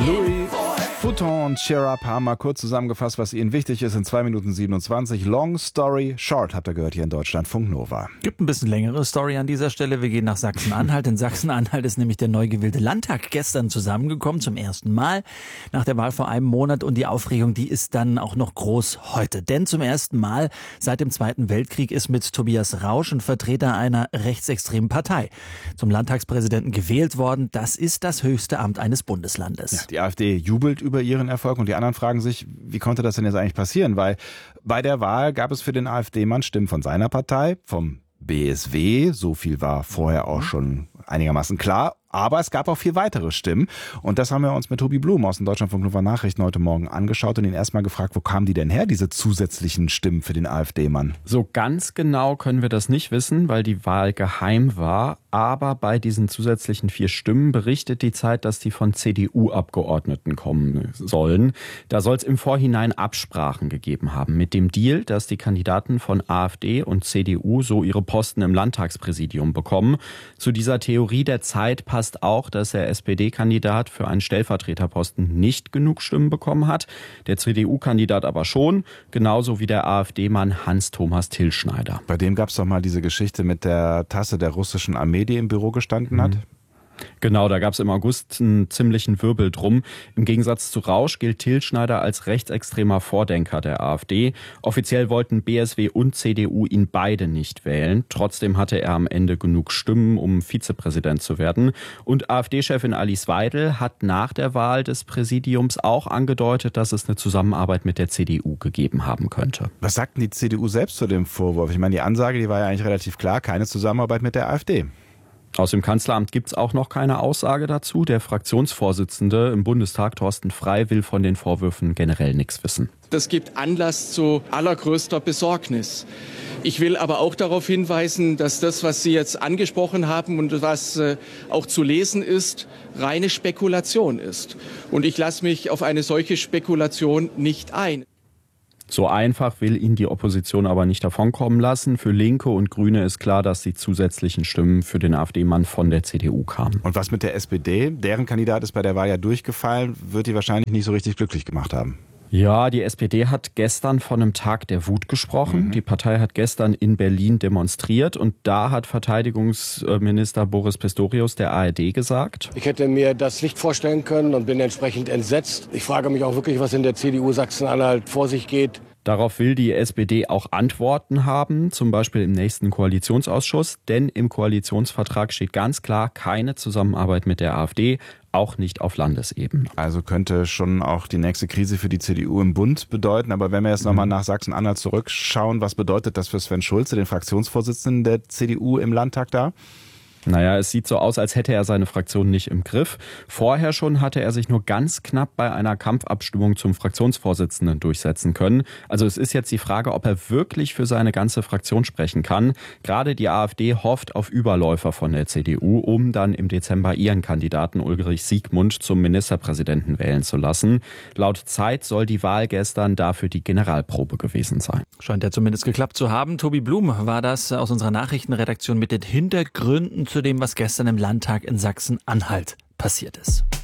Louis Vuitton und Cheer Up haben mal kurz zusammengefasst, was ihnen wichtig ist in 2 Minuten 27. Long Story Short, habt ihr gehört hier in Deutschland, Funk Nova. Gibt ein bisschen längere Story an dieser Stelle. Wir gehen nach Sachsen-Anhalt. In Sachsen-Anhalt ist nämlich der neu gewählte Landtag gestern zusammengekommen, zum ersten Mal nach der Wahl vor einem Monat. Und die Aufregung, die ist dann auch noch groß heute. Denn zum ersten Mal seit dem Zweiten Weltkrieg ist mit Tobias Rausch ein Vertreter einer rechtsextremen Partei zum Landtagspräsidenten gewählt worden. Das ist das höchste Amt eines Bundeslandes. Ja, die AfD jubelt über ihren Erfolg und die anderen fragen sich, wie konnte das denn jetzt eigentlich passieren? Weil bei der Wahl gab es für den AfD-Mann Stimmen von seiner Partei, vom BSW, so viel war vorher auch schon einigermaßen klar. Aber es gab auch 4 weitere Stimmen. Und das haben wir uns mit Tobi Blum aus den Deutschlandfunk Nova Nachrichten heute Morgen angeschaut und ihn erstmal gefragt, wo kamen die denn her, diese zusätzlichen Stimmen für den AfD-Mann? So ganz genau können wir das nicht wissen, weil die Wahl geheim war. Aber bei diesen zusätzlichen 4 Stimmen berichtet die Zeit, dass die von CDU-Abgeordneten kommen sollen. Da soll es im Vorhinein Absprachen gegeben haben mit dem Deal, dass die Kandidaten von AfD und CDU so ihre Posten im Landtagspräsidium bekommen. Zu dieser Theorie der Zeit passt auch, dass der SPD-Kandidat für einen Stellvertreterposten nicht genug Stimmen bekommen hat, der CDU-Kandidat aber schon, genauso wie der AfD-Mann Hans-Thomas Tillschneider. Bei dem gab es doch mal diese Geschichte mit der Tasse der russischen Armee, die im Büro gestanden hat. Genau, da gab es im August einen ziemlichen Wirbel drum. Im Gegensatz zu Rausch gilt Tillschneider als rechtsextremer Vordenker der AfD. Offiziell wollten BSW und CDU ihn beide nicht wählen. Trotzdem hatte er am Ende genug Stimmen, um Vizepräsident zu werden. Und AfD-Chefin Alice Weidel hat nach der Wahl des Präsidiums auch angedeutet, dass es eine Zusammenarbeit mit der CDU gegeben haben könnte. Was sagt denn die CDU selbst zu dem Vorwurf? Ich meine, die Ansage, die war ja eigentlich relativ klar, keine Zusammenarbeit mit der AfD. Aus dem Kanzleramt gibt es auch noch keine Aussage dazu. Der Fraktionsvorsitzende im Bundestag, Thorsten Frey, will von den Vorwürfen generell nichts wissen. Das gibt Anlass zu allergrößter Besorgnis. Ich will aber auch darauf hinweisen, dass das, was Sie jetzt angesprochen haben und was auch zu lesen ist, reine Spekulation ist. Und ich lasse mich auf eine solche Spekulation nicht ein. So einfach will ihn die Opposition aber nicht davonkommen lassen. Für Linke und Grüne ist klar, dass die zusätzlichen Stimmen für den AfD-Mann von der CDU kamen. Und was mit der SPD? Deren Kandidat ist bei der Wahl ja durchgefallen, wird die wahrscheinlich nicht so richtig glücklich gemacht haben. Ja, die SPD hat gestern von einem Tag der Wut gesprochen. Die Partei hat gestern in Berlin demonstriert und da hat Verteidigungsminister Boris Pistorius der ARD gesagt: Ich hätte mir das nicht vorstellen können und bin entsprechend entsetzt. Ich frage mich auch wirklich, was in der CDU Sachsen-Anhalt vor sich geht. Darauf will die SPD auch Antworten haben, zum Beispiel im nächsten Koalitionsausschuss. Denn im Koalitionsvertrag steht ganz klar keine Zusammenarbeit mit der AfD, auch nicht auf Landesebene. Also könnte schon auch die nächste Krise für die CDU im Bund bedeuten. Aber wenn wir jetzt nochmal nach Sachsen-Anhalt zurückschauen, was bedeutet das für Sven Schulze, den Fraktionsvorsitzenden der CDU im Landtag da? Naja, es sieht so aus, als hätte er seine Fraktion nicht im Griff. Vorher schon hatte er sich nur ganz knapp bei einer Kampfabstimmung zum Fraktionsvorsitzenden durchsetzen können. Also es ist jetzt die Frage, ob er wirklich für seine ganze Fraktion sprechen kann. Gerade die AfD hofft auf Überläufer von der CDU, um dann im Dezember ihren Kandidaten Ulrich Siegmund zum Ministerpräsidenten wählen zu lassen. Laut Zeit soll die Wahl gestern dafür die Generalprobe gewesen sein. Scheint ja zumindest geklappt zu haben. Tobi Blum war das aus unserer Nachrichtenredaktion mit den Hintergründen zu dem, was gestern im Landtag in Sachsen-Anhalt passiert ist.